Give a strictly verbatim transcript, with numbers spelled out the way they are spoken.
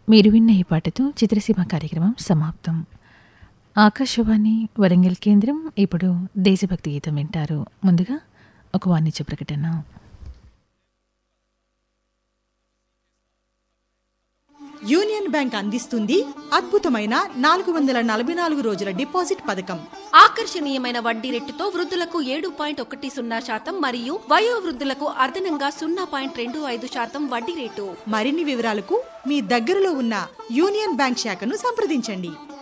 మీరు విన్న ఈ పాటతో చిత్రసీమ కార్యక్రమం సమాప్తం. ఆకాశవాణి వరంగల్ కేంద్రం ఇప్పుడు దేశభక్తి గీతం వింటారు. ముందుగా ఒక వాణిజ్య ప్రకటన. యూనియన్ బ్యాంక్ అందిస్తుంది అద్భుతమైన నాలుగు వందల నలభై నాలుగు రోజుల డిపాజిట్ పథకం. ఆకర్షణీయమైన వడ్డీ రేటుతో వృద్ధులకు ఏడు పాయింట్ ఒకటి సున్నా శాతం మరియు వయో వృద్ధులకు అదనంగా సున్నా పాయింట్ రెండు ఐదు శాతం వడ్డీ రేటు. మరిన్ని వివరాలకు మీ దగ్గరలో ఉన్న యూనియన్ బ్యాంక్ శాఖను సంప్రదించండి.